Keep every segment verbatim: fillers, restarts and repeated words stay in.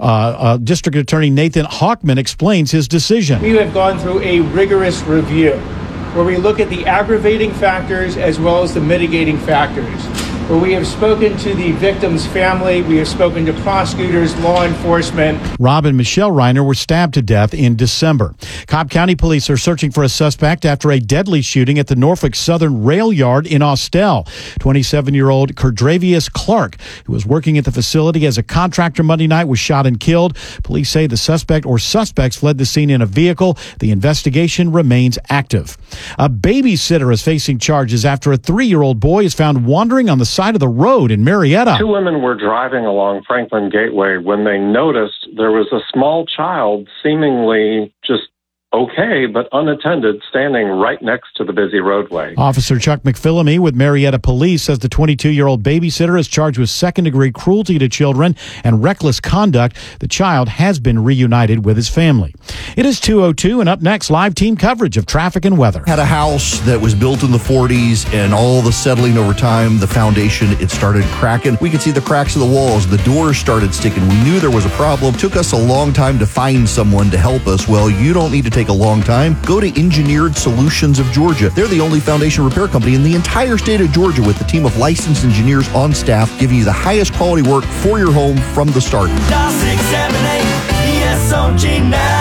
Uh, uh, District Attorney Nathan Hawkman explains his decision. We have gone through a rigorous review where we look at the aggravating factors as well as the mitigating factors, where we have spoken to the victim's family, we have spoken to prosecutors, law enforcement. Rob and Michelle Reiner were stabbed to death in December. Cobb County police are searching for a suspect after a deadly shooting at the Norfolk Southern Rail Yard in Austell. twenty-seven-year-old Kerdravius Clark, who was working at the facility as a contractor Monday night, was shot and killed. Police say the suspect or suspects fled the scene in a vehicle. The investigation remains active. A babysitter is facing charges after a three-year-old boy is found wandering on the side of the road in Marietta. Two women were driving along Franklin Gateway when they noticed there was a small child seemingly just okay, but unattended, standing right next to the busy roadway. Officer Chuck McPhillamy with Marietta Police says the twenty-two-year-old babysitter is charged with second-degree cruelty to children and reckless conduct. The child has been reunited with his family. It is two oh two, and up next, live team coverage of traffic and weather. Had a house that was built in the forties, and all the settling over time, the foundation, it started cracking. We could see the cracks of the walls. The doors started sticking. We knew there was a problem. Took us a long time to find someone to help us. Well, you don't need to take a long time. Go to Engineered Solutions of Georgia. They're the only foundation repair company in the entire state of Georgia with a team of licensed engineers on staff giving you the highest quality work for your home from the start. six seven eight E S O G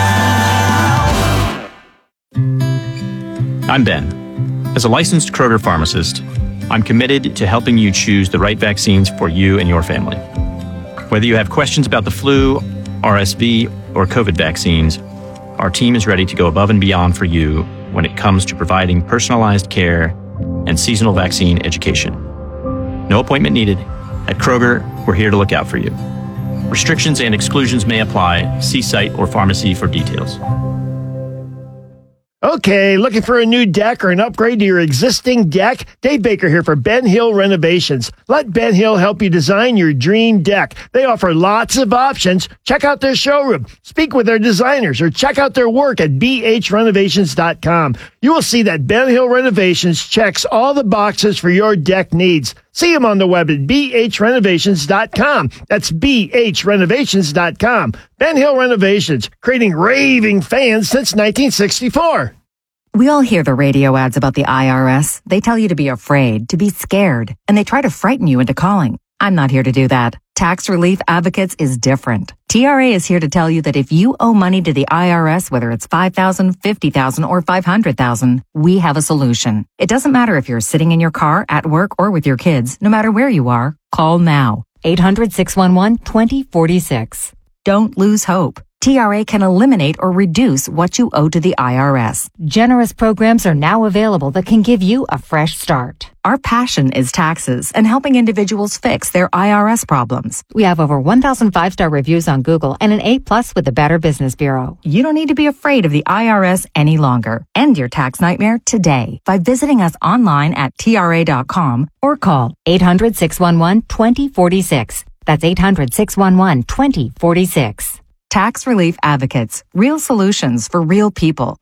now. I'm Ben. As a licensed Kroger pharmacist, I'm committed to helping you choose the right vaccines for you and your family. Whether you have questions about the flu, R S V, or COVID vaccines, our team is ready to go above and beyond for you when it comes to providing personalized care and seasonal vaccine education. No appointment needed. At Kroger, we're here to look out for you. Restrictions and exclusions may apply. See site or pharmacy for details. Okay, looking for a new deck or an upgrade to your existing deck? Dave Baker here for Ben Hill Renovations. Let Ben Hill help you design your dream deck. They offer lots of options. Check out their showroom, speak with their designers, or check out their work at b h renovations dot com. You will see that Ben Hill Renovations checks all the boxes for your deck needs. See them on the web at b h renovations dot com. That's b h renovations dot com. Ben Hill Renovations, creating raving fans since nineteen sixty-four. We all hear the radio ads about the I R S. They tell you to be afraid, to be scared, and they try to frighten you into calling. I'm not here to do that. Tax Relief Advocates is different. T R A is here to tell you that if you owe money to the I R S, whether it's five thousand dollars, fifty thousand dollars, or five hundred thousand dollars, we have a solution. It doesn't matter if you're sitting in your car, at work, or with your kids. No matter where you are, call now. eight hundred, six one one, two zero four six. Don't lose hope. T R A can eliminate or reduce what you owe to the I R S. Generous programs are now available that can give you a fresh start. Our passion is taxes and helping individuals fix their I R S problems. We have over one thousand five-star reviews on Google and an A plus with the Better Business Bureau. You don't need to be afraid of the I R S any longer. End your tax nightmare today by visiting us online at T R A dot com or call eight hundred, six one one, two zero four six. That's eight hundred, six one one, two zero four six. Tax Relief Advocates. Real solutions for real people.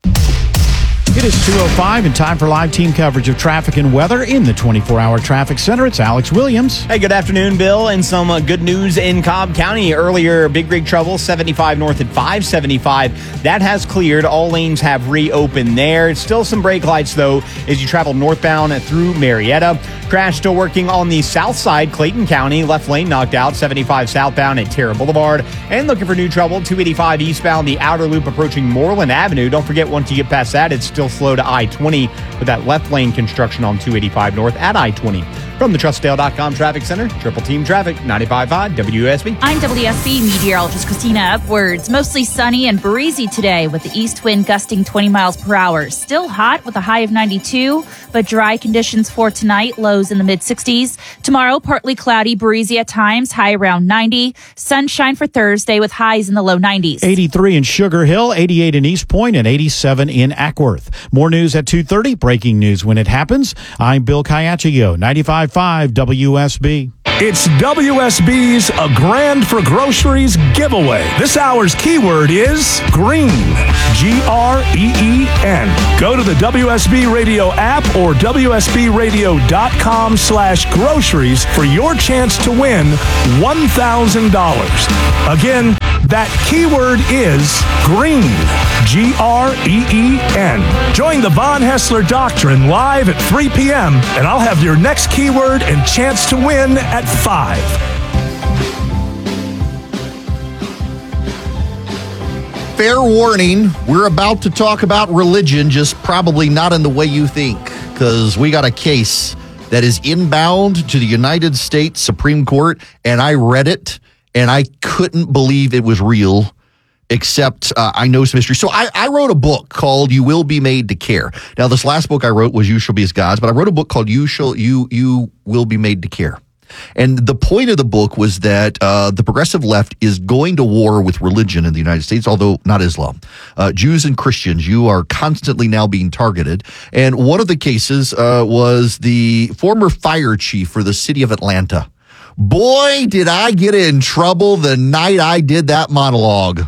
It is two oh five and time for live team coverage of traffic and weather in the twenty-four hour traffic center. It's Alex Williams. Hey, good afternoon, Bill. And some uh, good news in Cobb County. Earlier, big rig trouble, seventy-five north at five seventy-five. That has cleared. All lanes have reopened there. Still some brake lights, though, as you travel northbound through Marietta. Crash still working on the south side, Clayton County. Left lane knocked out, seventy-five southbound at Terra Boulevard. And looking for new trouble, two eighty-five eastbound, the outer loop approaching Moreland Avenue. Don't forget, once you get past that, it's still slow to I twenty with that left lane construction on two eighty-five north at I twenty. From the Trustdale dot com Traffic Center, Triple Team Traffic, ninety-five point five W S B. I'm W S B meteorologist Christina Upwards. Mostly sunny and breezy today with the east wind gusting twenty miles per hour. Still hot with a high of ninety-two, but dry conditions for tonight, lows in the mid-sixties. Tomorrow, partly cloudy, breezy at times, high around ninety. Sunshine for Thursday with highs in the low nineties. eighty-three in Sugar Hill, eighty-eight in East Point, and eighty-seven in Ackworth. More news at two thirty, breaking news when it happens. I'm Bill Caiaccio, ninety-five point five W S B. It's W S B's A Grand for Groceries giveaway. This hour's keyword is green. G R E E N. Go to the W S B Radio app or W S B radio dot com slash groceries for your chance to win one thousand dollars. Again, That keyword is green. G R E E N. Join the Von Hessler Doctrine live at three p.m. and I'll have your next keyword and chance to win at five. Fair warning, we're about to talk about religion, just probably not in the way you think, because we got a case that is inbound to the United States Supreme Court, and I read it, and I couldn't believe it was real, except uh, I know some history. So I, I wrote a book called You Will Be Made to Care. Now, this last book I wrote was You Shall Be as Gods, but I wrote a book called You Shall You You Will Be Made to Care. And the point of the book was that uh, the progressive left is going to war with religion in the United States, although not Islam. Uh, Jews and Christians, you are constantly now being targeted. And one of the cases uh, was the former fire chief for the city of Atlanta. Boy, did I get in trouble the night I did that monologue.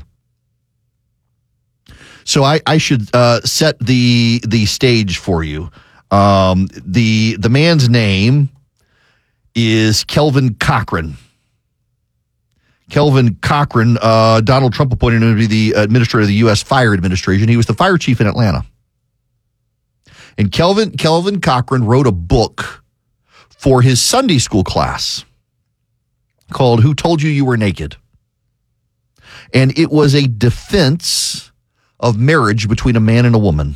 So I, I should uh, set the the stage for you. Um, the the man's name is Kelvin Cochran. Kelvin Cochran, uh, Donald Trump appointed him to be the administrator of the U S Fire Administration. He was the fire chief in Atlanta. And Kelvin, Kelvin Cochran wrote a book for his Sunday school class called Who Told You You Were Naked? And it was a defense of marriage between a man and a woman.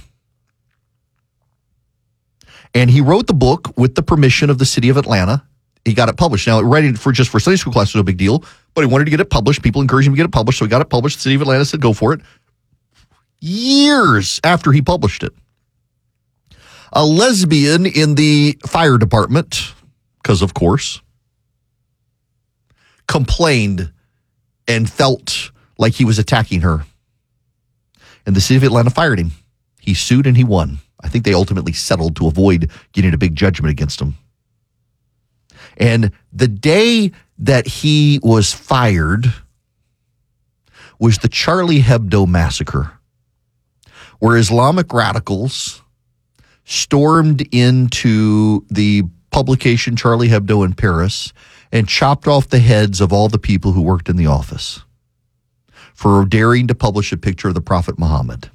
And he wrote the book with the permission of the city of Atlanta. He got it published. Now, writing for just for Sunday school class was no big deal, but he wanted to get it published. People encouraged him to get it published, so he got it published. The city of Atlanta said, go for it. Years after he published it, a lesbian in the fire department, because of course, complained and felt like he was attacking her. And the city of Atlanta fired him. He sued and he won. I think they ultimately settled to avoid getting a big judgment against him. And the day that he was fired was the Charlie Hebdo massacre, where Islamic radicals stormed into the publication Charlie Hebdo in Paris and chopped off the heads of all the people who worked in the office for daring to publish a picture of the Prophet Muhammad.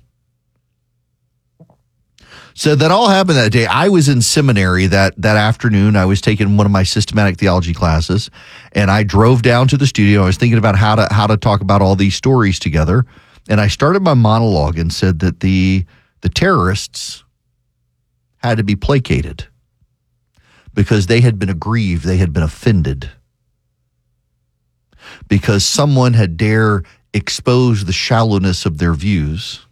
So that all happened that day. I was in seminary that, that afternoon. I was taking one of my systematic theology classes, and I drove down to the studio. I was thinking about how to how to talk about all these stories together, and I started my monologue and said that the the terrorists had to be placated because they had been aggrieved, they had been offended, because someone had dare expose the shallowness of their views.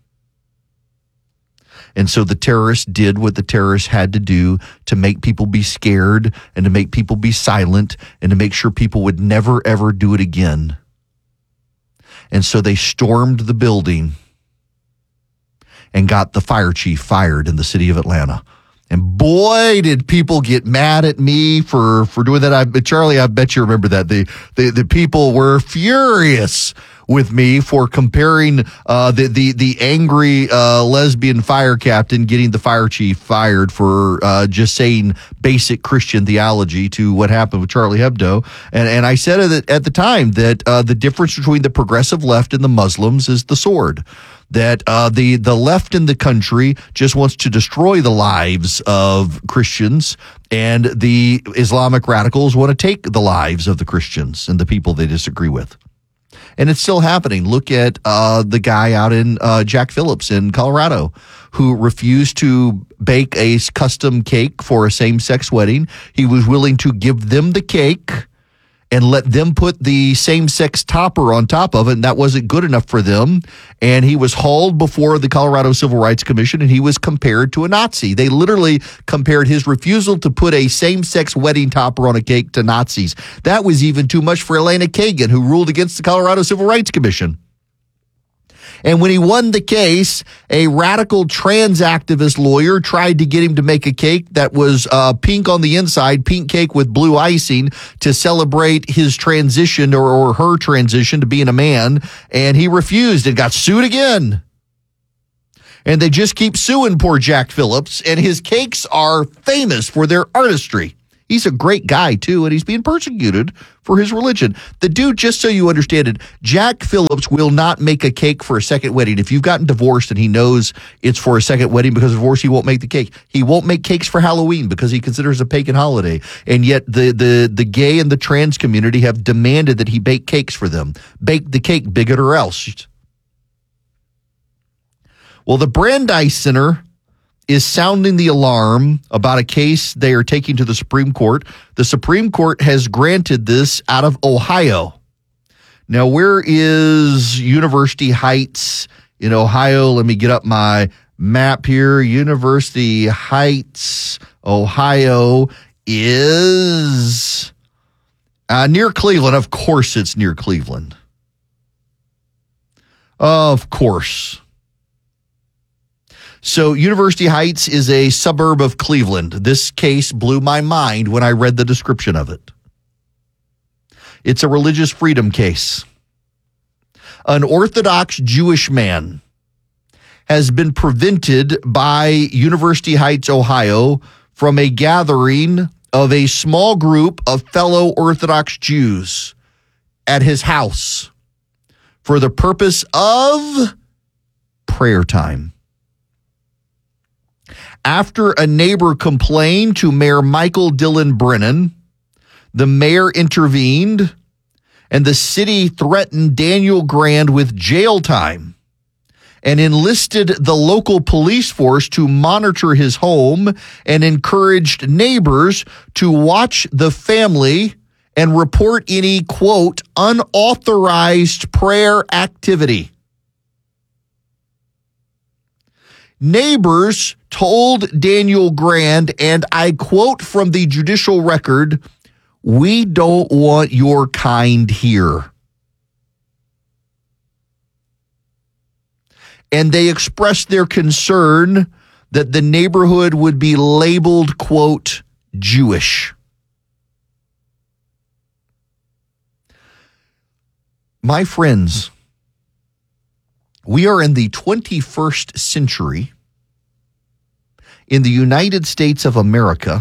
And so the terrorists did what the terrorists had to do to make people be scared and to make people be silent and to make sure people would never, ever do it again. And so they stormed the building and got the fire chief fired in the city of Atlanta. And boy, did people get mad at me for, for doing that. I, Charlie, I bet you remember that. The, the, the people were furious with me for comparing uh, the, the, the angry uh, lesbian fire captain getting the fire chief fired for uh, just saying basic Christian theology to what happened with Charlie Hebdo. And, and I said at, at the time that uh, the difference between the progressive left and the Muslims is the sword. That uh, the, the left in the country just wants to destroy the lives of Christians, and the Islamic radicals want to take the lives of the Christians and the people they disagree with. And it's still happening. Look at uh, the guy out in uh, Jack Phillips in Colorado who refused to bake a custom cake for a same-sex wedding. He was willing to give them the cake and let them put the same-sex topper on top of it, and that wasn't good enough for them. And he was hauled before the Colorado Civil Rights Commission, and he was compared to a Nazi. They literally compared his refusal to put a same-sex wedding topper on a cake to Nazis. That was even too much for Elena Kagan, who ruled against the Colorado Civil Rights Commission. And when he won the case, a radical trans activist lawyer tried to get him to make a cake that was uh, pink on the inside, pink cake with blue icing, to celebrate his transition or, or her transition to being a man. And he refused and got sued again. And they just keep suing poor Jack Phillips. And his cakes are famous for their artistry. He's a great guy, too, and he's being persecuted for his religion. The dude, just so you understand it, Jack Phillips will not make a cake for a second wedding. If you've gotten divorced and he knows it's for a second wedding because of divorce, he won't make the cake. He won't make cakes for Halloween because he considers it a pagan holiday. And yet the, the, the gay and the trans community have demanded that he bake cakes for them. Bake the cake, bigot, or else. Well, the Brandeis Center is sounding the alarm about a case they are taking to the Supreme Court. The Supreme Court has granted this out of Ohio. Now, where is University Heights in Ohio? Let me get up my map here. University Heights, Ohio is uh, near Cleveland. Of course it's near Cleveland. Of course. So University Heights is a suburb of Cleveland. This case blew my mind when I read the description of it. It's a religious freedom case. An Orthodox Jewish man has been prevented by University Heights, Ohio, from a gathering of a small group of fellow Orthodox Jews at his house for the purpose of prayer time. After a neighbor complained to Mayor Michael Dillon Brennan, the mayor intervened and the city threatened Daniel Grand with jail time and enlisted the local police force to monitor his home and encouraged neighbors to watch the family and report any, quote, unauthorized prayer activity. Neighbors told Daniel Grand, and I quote from the judicial record, "We don't want your kind here." And they expressed their concern that the neighborhood would be labeled, quote, Jewish. My friends, we are in the twenty-first century in the United States of America,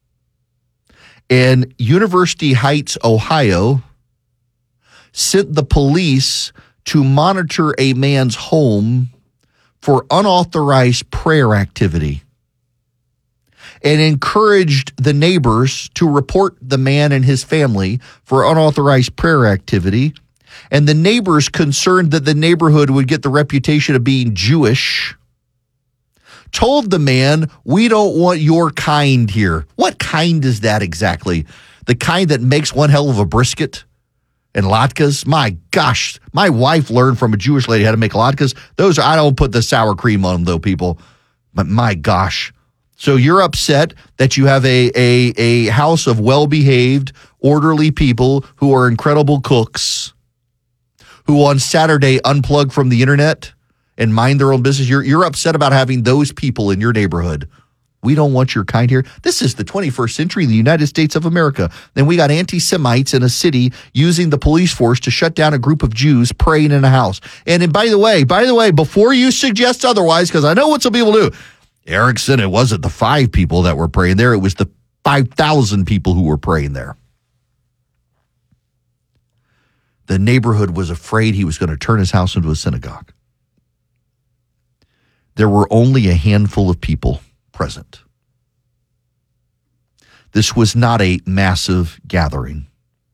and University Heights, Ohio, sent the police to monitor a man's home for unauthorized prayer activity and encouraged the neighbors to report the man and his family for unauthorized prayer activity. And the neighbors, concerned that the neighborhood would get the reputation of being Jewish, told the man, "We don't want your kind here." What kind is that exactly? The kind that makes one hell of a brisket and latkes? My gosh, my wife learned from a Jewish lady how to make latkes. Those are, I don't put the sour cream on them though, people. But my gosh. So you're upset that you have a, a, a house of well-behaved, orderly people who are incredible cooks, who on Saturday unplug from the internet and mind their own business. You're, you're upset about having those people in your neighborhood. We don't want your kind here. This is the twenty-first century in the United States of America. Then we got anti-Semites in a city using the police force to shut down a group of Jews praying in a house. And, and by the way, by the way, before you suggest otherwise, because I know what some people do, Erickson, it wasn't the five people that were praying there. It was the five thousand people who were praying there. The neighborhood was afraid he was going to turn his house into a synagogue. There were only a handful of people present. This was not a massive gathering.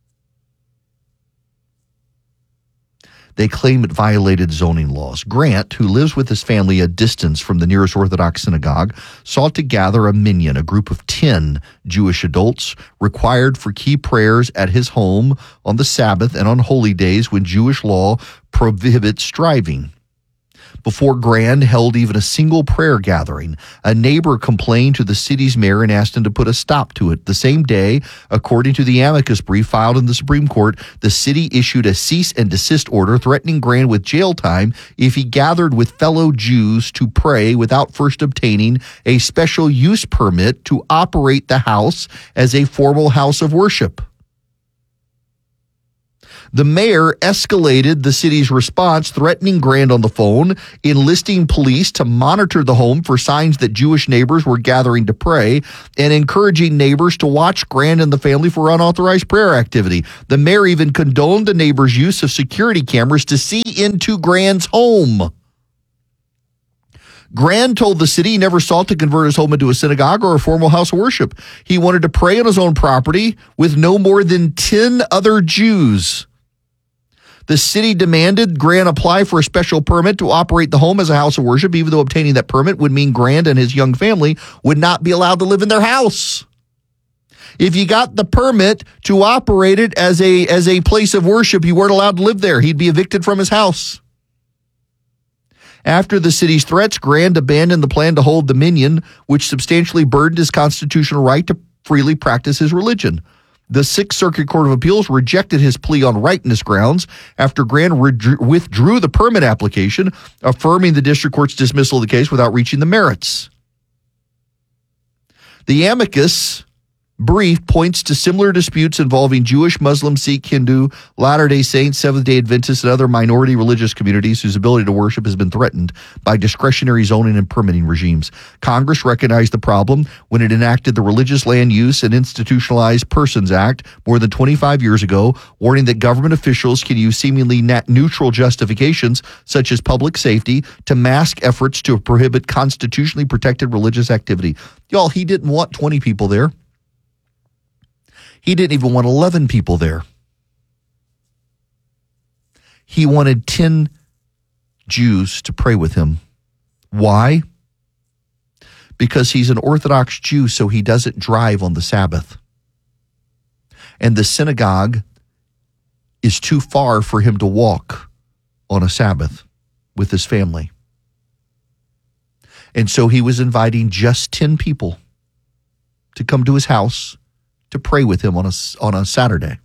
They claim it violated zoning laws. Grant, who lives with his family a distance from the nearest Orthodox synagogue, sought to gather a minyan, a group of ten Jewish adults required for key prayers at his home on the Sabbath and on holy days when Jewish law prohibits driving. Before Grand held even a single prayer gathering, a neighbor complained to the city's mayor and asked him to put a stop to it. The same day, according to the amicus brief filed in the Supreme Court, the city issued a cease and desist order threatening Grand with jail time if he gathered with fellow Jews to pray without first obtaining a special use permit to operate the house as a formal house of worship. The mayor escalated the city's response, threatening Grand on the phone, enlisting police to monitor the home for signs that Jewish neighbors were gathering to pray, and encouraging neighbors to watch Grand and the family for unauthorized prayer activity. The mayor even condoned the neighbors' use of security cameras to see into Grand's home. Grand told the city he never sought to convert his home into a synagogue or a formal house of worship. He wanted to pray on his own property with no more than ten other Jews. The city demanded Grand apply for a special permit to operate the home as a house of worship, even though obtaining that permit would mean Grand and his young family would not be allowed to live in their house. If you got the permit to operate it as a, as a place of worship, you weren't allowed to live there. He'd be evicted from his house. After the city's threats, Grand abandoned the plan to hold the minyan, which substantially burdened his constitutional right to freely practice his religion. The Sixth Circuit Court of Appeals rejected his plea on rightness grounds after Grand withdrew the permit application, affirming the district court's dismissal of the case without reaching the merits. The amicus brief points to similar disputes involving Jewish, Muslim, Sikh, Hindu, Latter-day Saints, Seventh-day Adventists, and other minority religious communities whose ability to worship has been threatened by discretionary zoning and permitting regimes. Congress recognized the problem when it enacted the Religious Land Use and Institutionalized Persons Act more than twenty-five years ago, warning that government officials can use seemingly nat- neutral justifications, such as public safety, to mask efforts to prohibit constitutionally protected religious activity. Y'all, he didn't want twenty people there. He didn't even want eleven people there. He wanted ten Jews to pray with him. Why? Because he's an Orthodox Jew, so he doesn't drive on the Sabbath. And the synagogue is too far for him to walk on a Sabbath with his family. And so he was inviting just ten people to come to his house to pray with him on a, on a Saturday.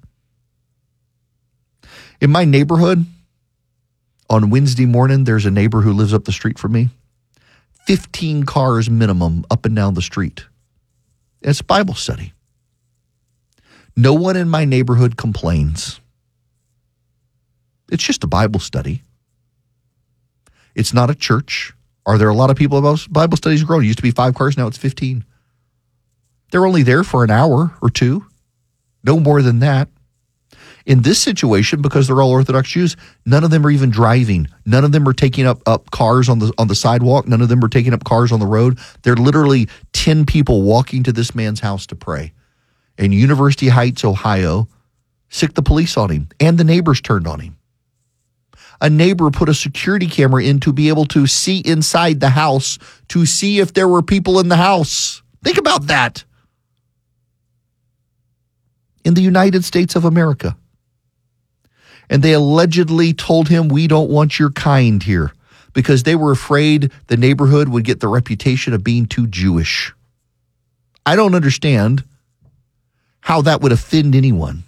In my neighborhood, on Wednesday morning, there's a neighbor who lives up the street from me. fifteen cars minimum up and down the street. It's Bible study. No one in my neighborhood complains. It's just a Bible study. It's not a church. Are there a lot of people about Bible studies growing? It used to be five cars, now it's fifteen. They're only there for an hour or two, no more than that. In this situation, because they're all Orthodox Jews, none of them are even driving. None of them are taking up, up cars on the on the sidewalk. None of them are taking up cars on the road. They're literally ten people walking to this man's house to pray. In University Heights, Ohio, sick the police on him, and the neighbors turned on him. A neighbor put a security camera in to be able to see inside the house to see if there were people in the house. Think about that. In the United States of America. And they allegedly told him, we don't want your kind here, because they were afraid the neighborhood would get the reputation of being too Jewish. I don't understand how that would offend anyone.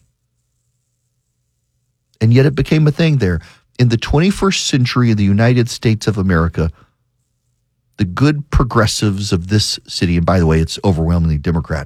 And yet it became a thing there. In the twenty-first century of the United States of America, the good progressives of this city, and by the way, it's overwhelmingly Democrat,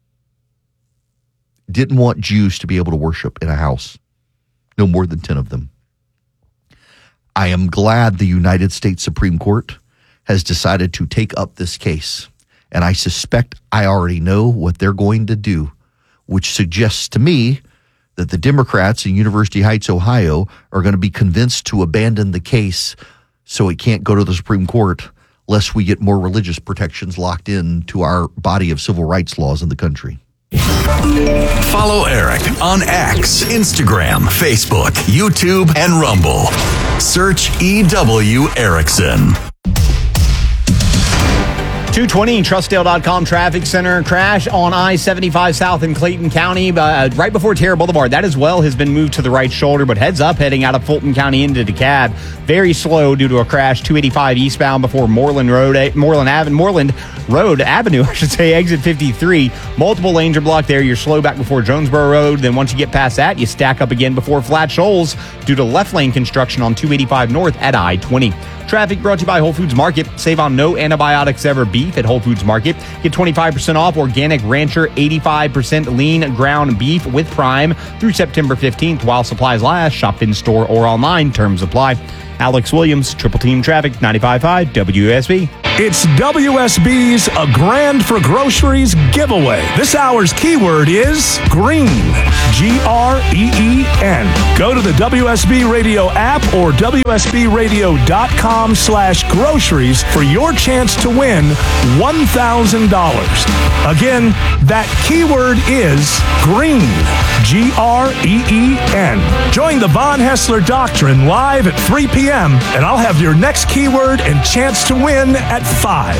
didn't want Jews to be able to worship in a house. No more than ten of them. I am glad the United States Supreme Court has decided to take up this case. And I suspect I already know what they're going to do, which suggests to me that the Democrats in University Heights, Ohio, are going to be convinced to abandon the case so it can't go to the Supreme Court, lest we get more religious protections locked in to our body of civil rights laws in the country. Follow Eric on X, Instagram, Facebook, YouTube, and Rumble. Search E W Erickson. two twenty Trustdale dot com traffic center crash on I seventy-five south in Clayton County, uh, right before Terra Boulevard. That as well has been moved to the right shoulder, but heads up heading out of Fulton County into DeKalb. Very slow due to a crash, two eighty-five eastbound before Moreland Road, Moreland Avenue, Moreland Road Avenue, I should say, exit fifty-three. Multiple lanes are blocked there. You're slow back before Jonesboro Road. Then once you get past that, you stack up again before Flat Shoals due to left lane construction on two eighty-five north at I twenty. Traffic brought to you by Whole Foods Market. Save on no antibiotics ever beef. beef at Whole Foods Market. Get twenty-five percent off organic Rancher eighty-five percent lean ground beef with Prime through September fifteenth while supplies last. Shop in store or online. Terms apply. Alex Williams, Triple Team Traffic, ninety-five point five W S B. It's W S B's A Grand for Groceries giveaway. This hour's keyword is green. G R E E N. Go to the W S B Radio app or W S B radio dot com slash groceries for your chance to win one thousand dollars. Again, that keyword is green. G R E E N. Join the Von Hessler Doctrine live at three p.m. and I'll have your next keyword and chance to win at five.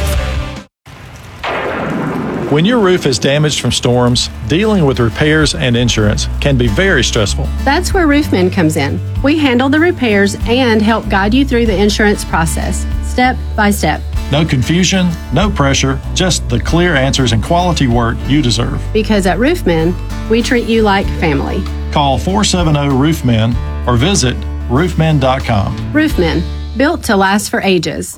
When your roof is damaged from storms, dealing with repairs and insurance can be very stressful. That's where Roofman comes in. We handle the repairs and help guide you through the insurance process, step by step. No confusion, no pressure, just the clear answers and quality work you deserve. Because at Roofman, we treat you like family. Call four seven zero Roofman or visit roofman dot com. Roofman, built to last for ages.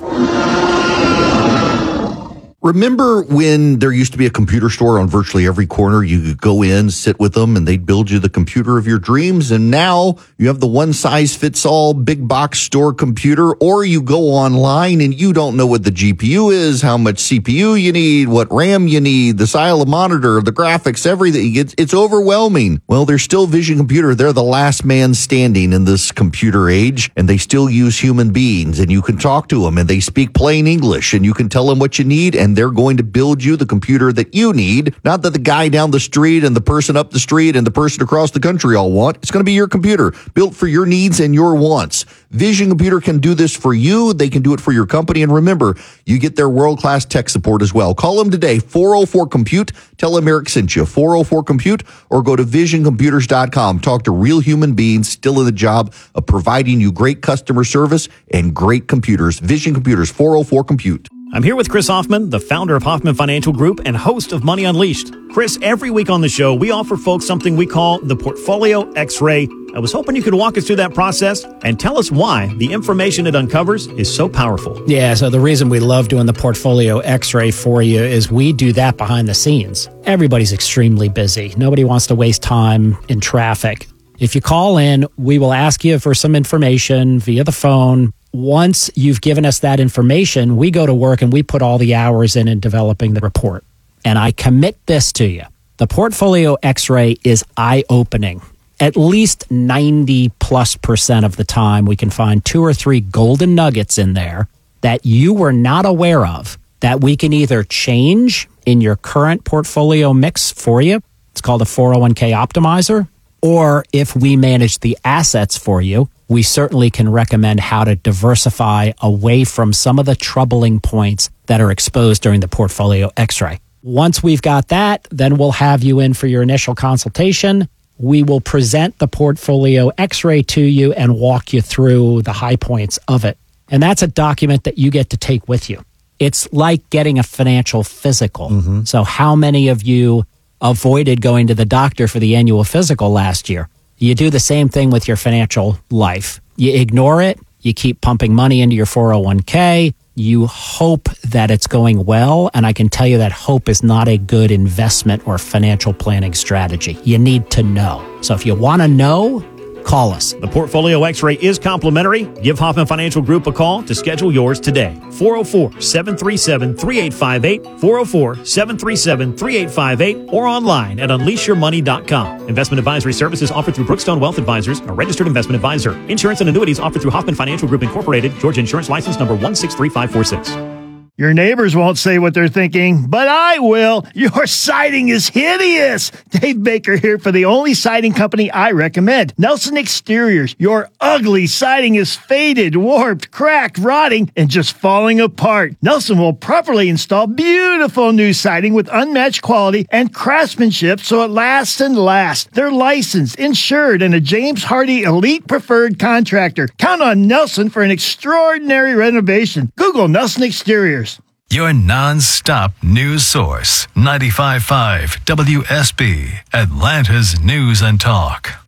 Remember when there used to be a computer store on virtually every corner? You could go in, sit with them, and they'd build you the computer of your dreams. And now you have the one-size-fits-all big box store computer, or you go online and you don't know what the G P U is, how much C P U you need, what RAM you need, the style of monitor, the graphics, everything. It's, it's overwhelming. Well, there's still Vision Computer. They're the last man standing in this computer age, and they still use human beings, and you can talk to them, and they speak plain English, and you can tell them what you need, and they're going to build you the computer that you need. Not that the guy down the street and the person up the street and the person across the country all want. It's going to be your computer, built for your needs and your wants. Vision Computer can do this for you. They can do it for your company. And remember, you get their world-class tech support as well. Call them today, four oh four compute. Tell them Eric sent you, four oh four compute, or go to vision computers dot com. Talk to real human beings still in the job of providing you great customer service and great computers. Vision Computers, four oh four compute. I'm here with Chris Hoffman, the founder of Hoffman Financial Group and host of Money Unleashed. Chris, every week on the show, we offer folks something we call the Portfolio X-Ray. I was hoping you could walk us through that process and tell us why the information it uncovers is so powerful. Yeah, so the reason we love doing the Portfolio X-Ray for you is we do that behind the scenes. Everybody's extremely busy. Nobody wants to waste time in traffic. If you call in, we will ask you for some information via the phone. Once you've given us that information, we go to work and we put all the hours in in developing the report. And I commit this to you. The Portfolio X-Ray is eye-opening. At least ninety plus percent of the time, we can find two or three golden nuggets in there that you were not aware of that we can either change in your current portfolio mix for you. It's called a four oh one k optimizer. Or if we manage the assets for you, we certainly can recommend how to diversify away from some of the troubling points that are exposed during the Portfolio X-Ray. Once we've got that, then we'll have you in for your initial consultation. We will present the Portfolio X-Ray to you and walk you through the high points of it. And that's a document that you get to take with you. It's like getting a financial physical. Mm-hmm. So how many of you avoided going to the doctor for the annual physical last year? You do the same thing with your financial life. You ignore it. You keep pumping money into your four oh one k. You hope that it's going well. And I can tell you that hope is not a good investment or financial planning strategy. You need to know. So if you want to know, call us. The Portfolio X-Ray is complimentary. Give Hoffman Financial Group a call to schedule yours today. four oh four, seven three seven, three eight five eight, four oh four, seven three seven, three eight five eight, or online at unleash your money dot com. Investment advisory services offered through Brookstone Wealth Advisors, a registered investment advisor. Insurance and annuities offered through Hoffman Financial Group Incorporated, Georgia Insurance License number one six three five four six. Your neighbors won't say what they're thinking, but I will. Your siding is hideous. Dave Baker here for the only siding company I recommend, Nelson Exteriors. Your ugly siding is faded, warped, cracked, rotting, and just falling apart. Nelson will properly install beautiful new siding with unmatched quality and craftsmanship so it lasts and lasts. They're licensed, insured, and a James Hardy Elite Preferred Contractor. Count on Nelson for an extraordinary renovation. Google Nelson Exteriors. Your non-stop news source, ninety-five point five W S B, Atlanta's News and Talk.